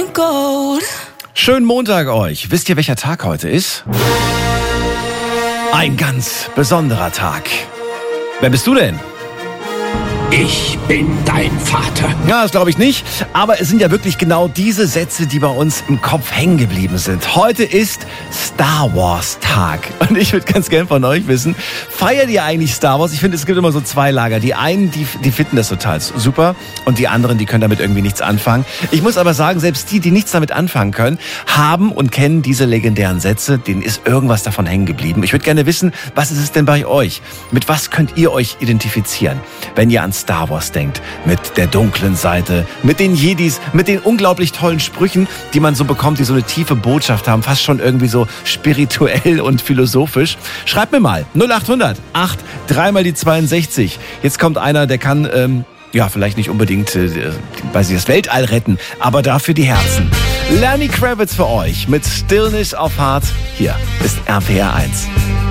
gold. Schönen Montag euch. Wisst ihr, welcher Tag heute ist? Ein ganz besonderer Tag. Wer bist du denn? Ich bin dein Vater. Ja, das glaube ich nicht. Aber es sind ja wirklich genau diese Sätze, die bei uns im Kopf hängen geblieben sind. Heute ist Star Wars Tag. Und ich würde ganz gern von euch wissen, feiert ihr eigentlich Star Wars? Ich finde, es gibt immer so zwei Lager. Die einen, die finden das total super. Und die anderen, die können damit irgendwie nichts anfangen. Ich muss aber sagen, selbst die nichts damit anfangen können, haben und kennen diese legendären Sätze. Denen ist irgendwas davon hängen geblieben. Ich würde gerne wissen, was ist es denn bei euch? Mit was könnt ihr euch identifizieren, wenn ihr an Star Wars denkt? Mit der dunklen Seite, mit den Jedis, mit den unglaublich tollen Sprüchen, die man so bekommt, die so eine tiefe Botschaft haben, fast schon irgendwie so spirituell und philosophisch. Schreibt mir mal 0800 8 3 mal die 62. Jetzt kommt einer, der kann vielleicht nicht unbedingt das Weltall retten, aber dafür die Herzen. Lenny Kravitz für euch mit Stillness of Heart. Hier ist RPR 1.